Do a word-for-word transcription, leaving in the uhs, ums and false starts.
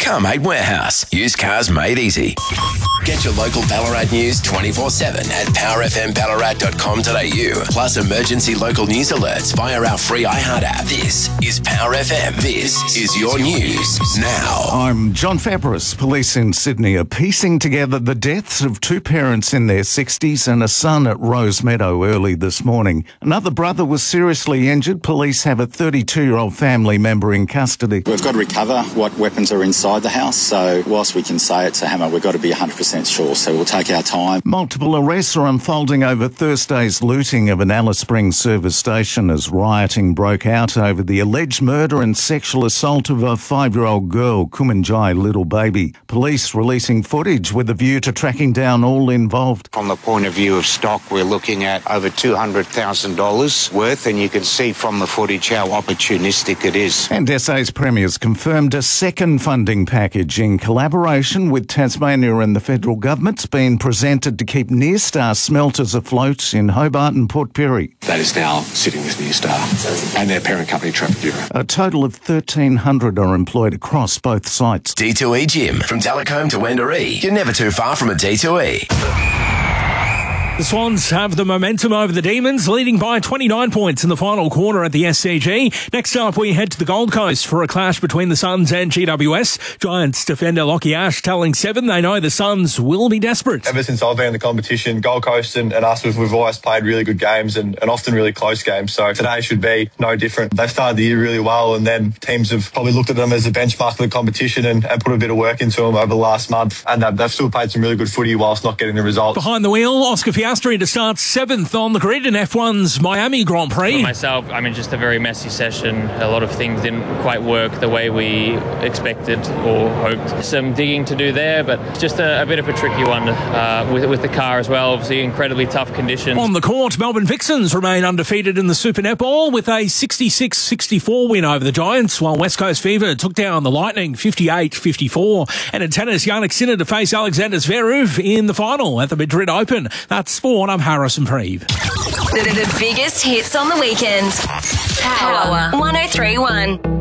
Car Mate Warehouse. Used cars made easy. Get your local Ballarat news twenty-four seven at power f m ballarat dot com dot a u. Plus emergency local news alerts via our free iHeart app. This is Power F M. This is your news now. I'm John Fabris. Police in Sydney are piecing together the deaths of two parents in their sixties and a son at Rose Meadow early this morning. Another brother was seriously injured. Police have a thirty-two-year-old family member in custody. We've got to recover what weapons are inside the house, so whilst we can say it's a hammer, we've got to be one hundred percent sure, so we'll take our time. Multiple arrests are unfolding over Thursday's looting of an Alice Springs service station as rioting broke out over the alleged murder and sexual assault of a five-year-old girl, Kumanjai Little Baby. Police releasing footage with a view to tracking down all involved. From the point of view of stock, we're looking at over two hundred thousand dollars worth, and you can see from the footage how opportunistic it is. And S A's Premier's confirmed a second funding package in collaboration with Tasmania and the federal government's been presented to keep Nearstar smelters afloat in Hobart and Port Pirie. That is now sitting with Nearstar and their parent company, Trafigura. A total of thirteen hundred are employed across both sites. D two E Gym. From Talcombe to Wendouree. You're never too far from a D two E. The Swans have the momentum over the Demons, leading by twenty-nine points in the final quarter at the S C G. Next up, we head to the Gold Coast for a clash between the Suns and G W S. Giants defender Lockie Ash telling Seven they know the Suns will be desperate. Ever since I've been in the competition, Gold Coast and, and us, we've, we've always played really good games and, and often really close games. So today should be no different. They've started the year really well, and then teams have probably looked at them as a benchmark for the competition and, and put a bit of work into them over the last month. And they've, they've still played some really good footy whilst not getting the result. Behind the wheel, Oscar Piastri to start seventh on the grid in F one's Miami Grand Prix. For myself, I mean, just a very messy session. A lot of things didn't quite work the way we expected or hoped. Some digging to do there, but just a, a bit of a tricky one uh, with, with the car as well. Obviously, incredibly tough conditions. On the court, Melbourne Vixens remain undefeated in the Super Netball with a sixty-six sixty-four win over the Giants, while West Coast Fever took down the Lightning fifty-eight fifty-four. And in tennis, Yannick Sinner to face Alexander Zverev in the final at the Madrid Open. That's sport. I'm Harrison Preeve. The, the biggest hits on the weekend. Power one oh three point one.